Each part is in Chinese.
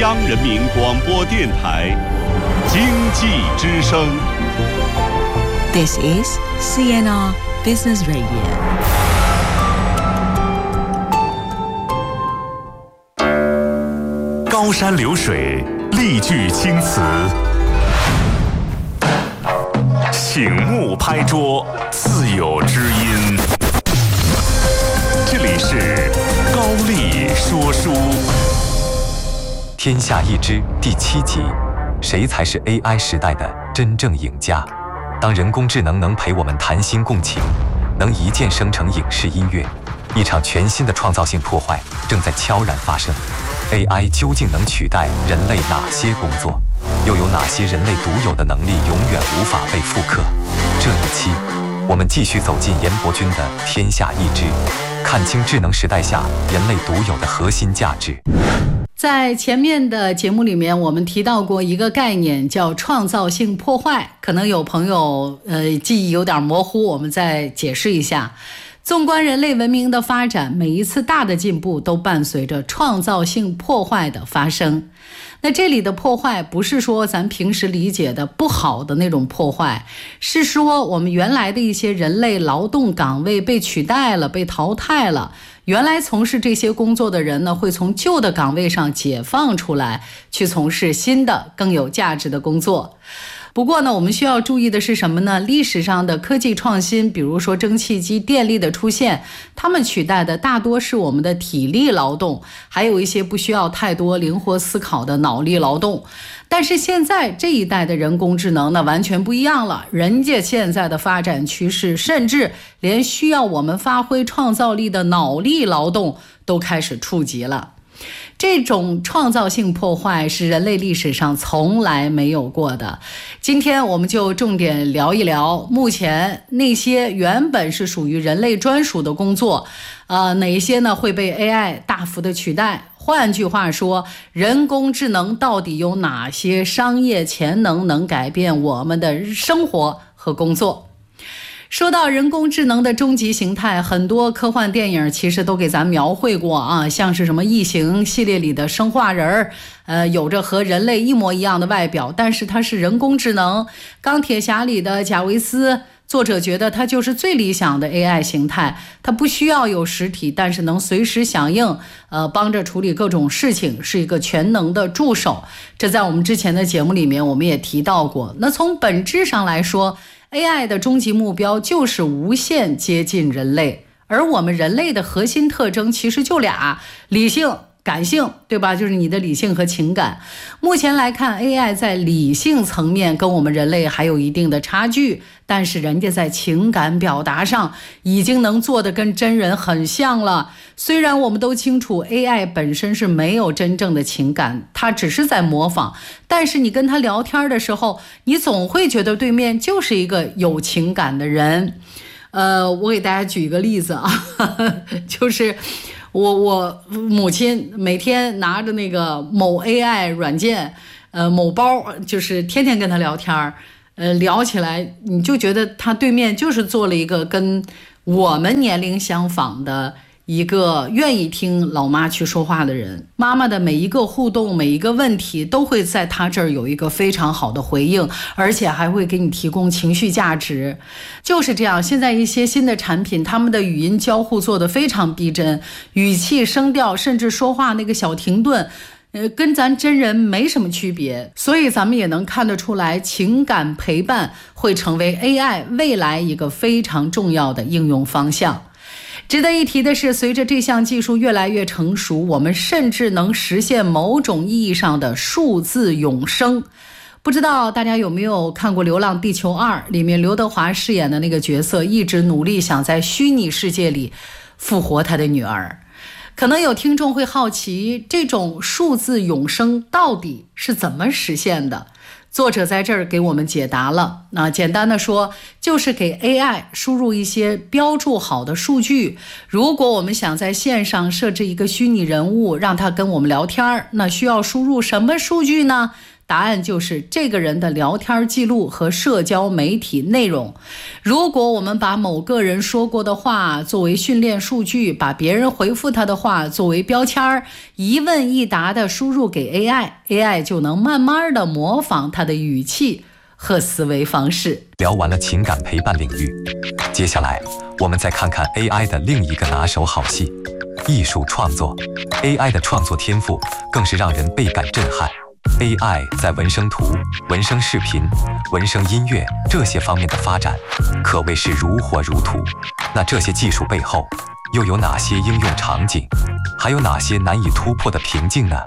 央人民广播电台经济之声。 This is CNR Business Radio。 高山流水，丽句青词，醒目拍桌，自有知音。这里是高丽说书。天下一知第7集，谁才是 AI 时代的真正赢家？当人工智能能陪我们谈心共情，能一键生成影视音乐，一场全新的创造性破坏正在悄然发生。AI 究竟能取代人类哪些工作？又有哪些人类独有的能力永远无法被复刻？这一期，我们继续走进严伯钧的《天下一知》，看清智能时代下人类独有的核心价值。 在前面的节目里面，我们提到过一个概念叫创造性破坏，可能有朋友记忆有点模糊，我们再解释一下。纵观人类文明的发展，每一次大的进步都伴随着创造性破坏的发生。那这里的破坏不是说咱平时理解的不好的那种破坏，是说我们原来的一些人类劳动岗位被取代了，被淘汰了。原来从事这些工作的人呢，会从旧的岗位上解放出来，去从事新的更有价值的工作。不过呢，我们需要注意的是什么呢？历史上的科技创新，比如说蒸汽机、电力的出现，它们取代的大多是我们的体力劳动，还有一些不需要太多灵活思考的脑力劳动。但是现在这一代的人工智能呢，完全不一样了。人家现在的发展趋势，甚至连需要我们发挥创造力的脑力劳动都开始触及了。这种创造性破坏是人类历史上从来没有过的。今天我们就重点聊一聊目前那些原本是属于人类专属的工作，哪一些呢会被 AI 大幅的取代？换句话说，人工智能到底有哪些商业潜能能改变我们的生活和工作？说到人工智能的终极形态，很多科幻电影其实都给咱描绘过啊，像是什么异形系列里的生化人有着和人类一模一样的外表，但是它是人工智能。钢铁侠里的贾维斯，作者觉得它就是最理想的 AI 形态，它不需要有实体，但是能随时响应，帮着处理各种事情，是一个全能的助手。这在我们之前的节目里面我们也提到过。那从本质上来说，AI 的终极目标就是无限接近人类，而我们人类的核心特征其实就俩：理性、感性，对吧？就是你的理性和情感。目前来看， AI 在理性层面跟我们人类还有一定的差距，但是人家在情感表达上已经能做得跟真人很像了。虽然我们都清楚 AI 本身是没有真正的情感，它只是在模仿，但是你跟它聊天的时候，你总会觉得对面就是一个有情感的人。我给大家举一个例子啊，就是我母亲每天拿着那个某 AI 软件，某包，就是天天跟他聊天，聊起来你就觉得他对面就是做了一个跟我们年龄相仿的一个愿意听老妈去说话的人。妈妈的每一个互动，每一个问题都会在她这儿有一个非常好的回应，而且还会给你提供情绪价值。就是这样，现在一些新的产品，他们的语音交互做得非常逼真，语气、声调，甚至说话那个小停顿，跟咱真人没什么区别。所以咱们也能看得出来，情感陪伴会成为 AI 未来一个非常重要的应用方向。值得一提的是，随着这项技术越来越成熟，我们甚至能实现某种意义上的数字永生。不知道大家有没有看过《流浪地球2》，里面刘德华饰演的那个角色一直努力想在虚拟世界里复活他的女儿。可能有听众会好奇，这种数字永生到底是怎么实现的？作者在这儿给我们解答了。简单的说，就是给 AI 输入一些标注好的数据。如果我们想在线上设置一个虚拟人物，让他跟我们聊天，那需要输入什么数据呢？ 答案就是这个人的聊天记录和社交媒体内容。如果我们把某个人说过的话作为训练数据，把别人回复他的话作为标签，一问一答的输入给 AI 就能慢慢的模仿他的语气和思维方式。 聊完了情感陪伴领域，接下来我们再看看 AI 的另一个拿手好戏——艺术创作。AI 的创作天赋更是让人倍感震撼。AI 在文声图、文声视频、文声音乐这些方面的发展可谓是如火如荼。那这些技术背后又有哪些应用场景，还有哪些难以突破的瓶颈呢？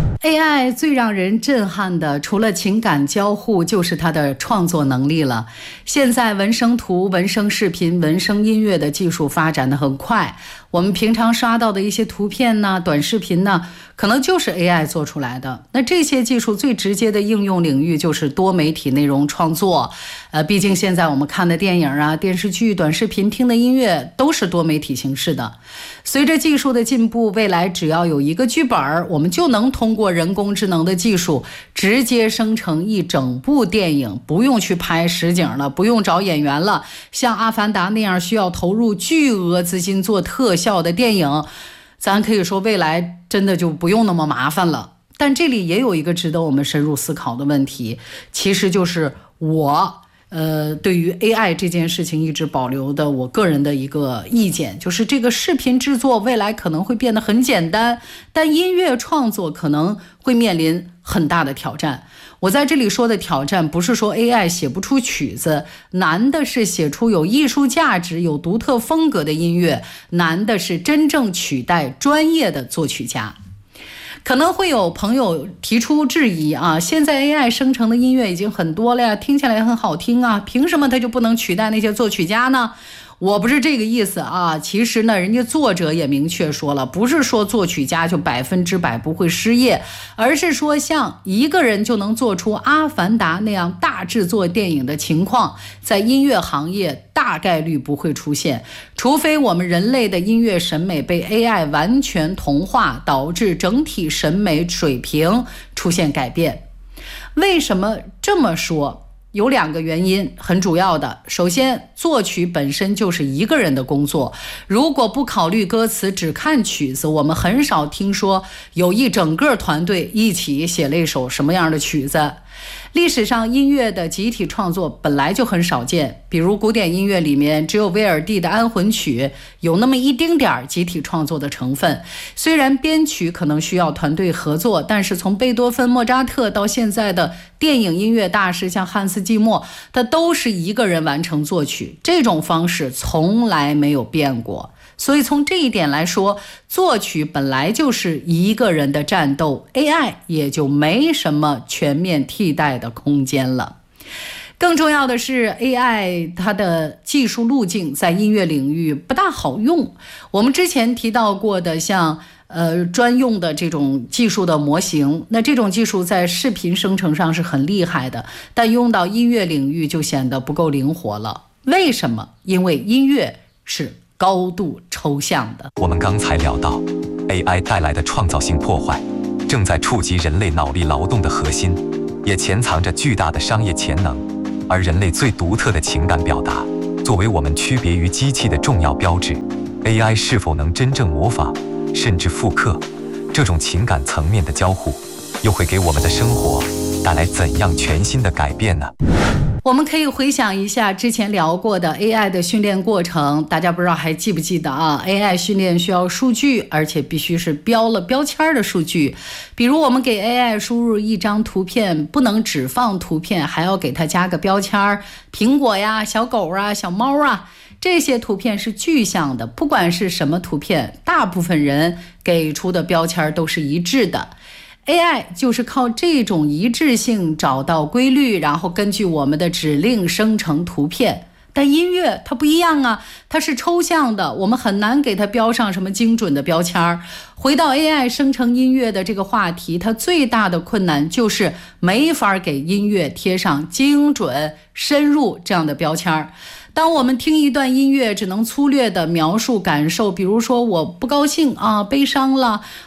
AI 最让人震撼的，除了情感交互，就是它的创作能力了。现在文声图、文声视频、文声音乐的技术发展得很快，我们平常刷到的一些图片呢、短视频呢，可能就是 AI 做出来的。那这些技术最直接的应用领域就是多媒体内容创作。毕竟现在我们看的电影啊、电视剧、短视频、听的音乐都是多媒体形式的。随着技术的进步，未来只要有一个剧本，我们就能通过人工智能的技术直接生成一整部电影，不用去拍实景了，不用找演员了。像《阿凡达》那样需要投入巨额资金做特效的电影，咱可以说未来真的就不用那么麻烦了。但这里也有一个值得我们深入思考的问题，其实就是对于 AI 这件事情一直保留的我个人的一个意见，就是这个视频制作未来可能会变得很简单，但音乐创作可能会面临很大的挑战。我在这里说的挑战，不是说 AI 写不出曲子，难的是写出有艺术价值、有独特风格的音乐，难的是真正取代专业的作曲家。可能会有朋友提出质疑啊，现在 AI 生成的音乐已经很多了呀，听起来也很好听啊，凭什么它就不能取代那些作曲家呢？我不是这个意思啊，其实呢，人家作者也明确说了，不是说作曲家就100%不会失业，而是说像一个人就能做出《阿凡达》那样大制作电影的情况，在音乐行业大概率不会出现，除非我们人类的音乐审美被 AI 完全同化，导致整体审美水平出现改变。为什么这么说？有2个原因，很主要的。首先，作曲本身就是一个人的工作，如果不考虑歌词，只看曲子，我们很少听说有一整个团队一起写了一首什么样的曲子。历史上音乐的集体创作本来就很少见，比如古典音乐里面只有威尔第的安魂曲有那么一丁点集体创作的成分。虽然编曲可能需要团队合作，但是从贝多芬、莫扎特到现在的电影音乐大师像汉斯季默，他都是一个人完成作曲，这种方式从来没有变过。所以从这一点来说，作曲本来就是一个人的战斗， AI 也就没什么全面替代的空间了。更重要的是 AI 它的技术路径在音乐领域不大好用。我们之前提到过的像专用的这种技术的模型，那这种技术在视频生成上是很厉害的，但用到音乐领域就显得不够灵活了。为什么？因为音乐是高度抽象的。 我们刚才聊到 AI 带来的创造性破坏正在触及人类脑力劳动的核心，也潜藏着巨大的商业潜能。而人类最独特的情感表达作为我们区别于机器的重要标志， AI 是否能真正模仿甚至复刻这种情感层面的交互，又会给我们的生活带来怎样全新的改变呢？ 我们可以回想一下之前聊过的 AI 的训练过程，大家不知道还记不记得啊？ AI 训练需要数据，而且必须是标了标签的数据。比如我们给 AI 输入一张图片，不能只放图片，还要给它加个标签，苹果呀、小狗啊、小猫啊，这些图片是具象的，不管是什么图片，大部分人给出的标签都是一致的。AI 就是靠这种一致性找到规律，然后根据我们的指令生成图片。但音乐它不一样啊，它是抽象的，我们很难给它标上什么精准的标签。回到 AI 生成音乐的这个话题，它最大的困难就是没法给音乐贴上精准、深入这样的标签。当我们听一段音乐，只能粗略地描述感受，比如说我不高兴啊、悲伤了，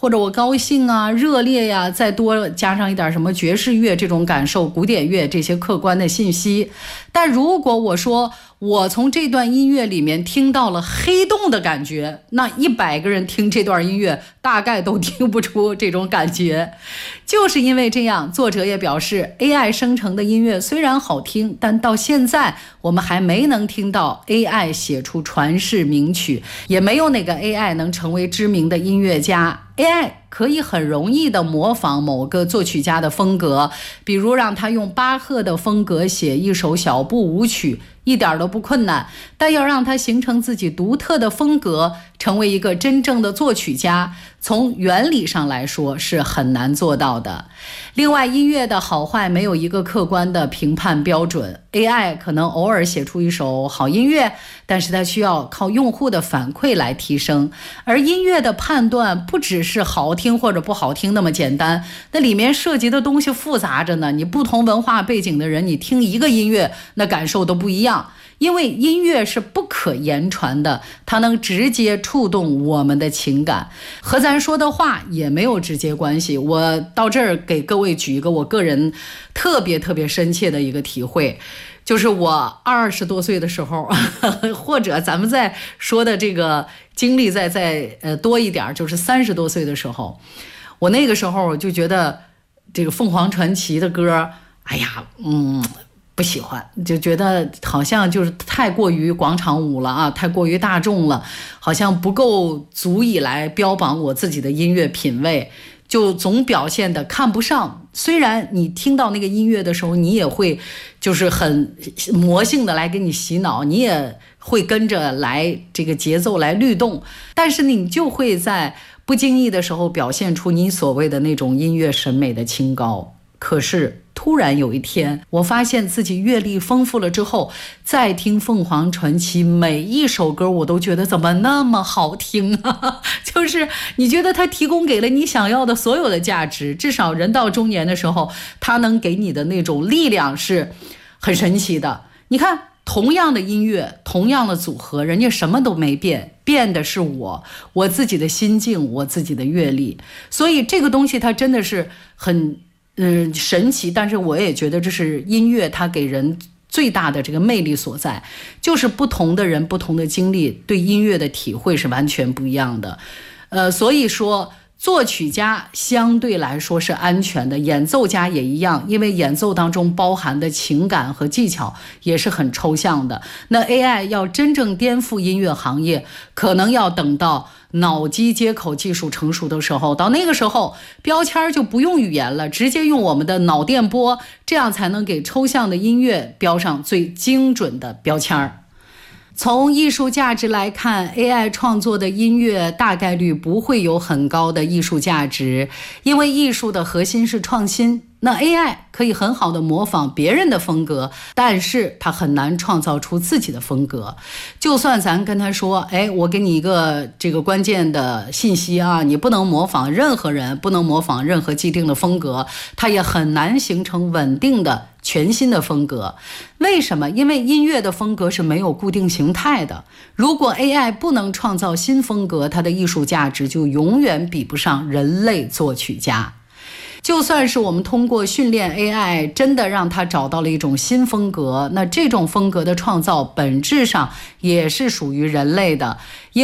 或者我高兴啊、热烈呀，再多加上一点什么爵士乐这种感受、古典乐这些客观的信息。但如果我说我从这段音乐里面听到了黑洞的感觉，那100个人听这段音乐大概都听不出这种感觉。就是因为这样，作者也表示 AI 生成的音乐虽然好听，但到现在我们还没能听到 AI 写出传世名曲，也没有哪个 AI 能成为知名的音乐家。AI 可以很容易的模仿某个作曲家的风格，比如让他用巴赫的风格写一首小步舞曲，一点都不困难，但要让他形成自己独特的风格，成为一个真正的作曲家，从原理上来说是很难做到的。另外，音乐的好坏没有一个客观的评判标准， AI 可能偶尔写出一首好音乐，但是它需要靠用户的反馈来提升。而音乐的判断不只是好听或者不好听那么简单，那里面涉及的东西复杂着呢。你不同文化背景的人，你听一个音乐，那感受都不一样。因为音乐是不可言传的，它能直接触动我们的情感，和咱说的话也没有直接关系。我到这儿给各位举一个我个人特别深切的一个体会，就是我20多岁的时候，或者咱们在说的这个经历再多一点，就是30多岁的时候，我那个时候就觉得这个凤凰传奇的歌，哎呀，不喜欢，就觉得好像就是太过于广场舞了啊，太过于大众了，好像不够足以来标榜我自己的音乐品味，就总表现的看不上。虽然你听到那个音乐的时候，你也会就是很魔性的来给你洗脑，你也会跟着来这个节奏来律动，但是你就会在不经意的时候表现出你所谓的那种音乐审美的清高。可是突然有一天，我发现自己阅历丰富了之后，再听凤凰传奇，每一首歌我都觉得怎么那么好听啊，就是你觉得它提供给了你想要的所有的价值，至少人到中年的时候，它能给你的那种力量是很神奇的。你看，同样的音乐，同样的组合，人家什么都没变，变的是我自己的心境，我自己的阅历。所以这个东西它真的是很神奇，但是我也觉得这是音乐它给人最大的这个魅力所在，就是不同的人不同的经历对音乐的体会是完全不一样的。所以说作曲家相对来说是安全的，演奏家也一样，因为演奏当中包含的情感和技巧也是很抽象的。那 AI 要真正颠覆音乐行业，可能要等到脑机接口技术成熟的时候，到那个时候标签就不用语言了，直接用我们的脑电波，这样才能给抽象的音乐标上最精准的标签。从艺术价值来看， AI 创作的音乐大概率不会有很高的艺术价值，因为艺术的核心是创新。那 AI 可以很好的模仿别人的风格，但是它很难创造出自己的风格。就算咱跟他说，我给你一个这个关键的信息啊，你不能模仿任何人，不能模仿任何既定的风格，它也很难形成稳定的全新的风格。为什么？因为音乐的风格是没有固定形态的。如果 AI 不能创造新风格，它的艺术价值就永远比不上人类作曲家。就算是我们通过训练 AI 真的让它找到了一种新风格，那这种风格的创造本质上也是属于人类的。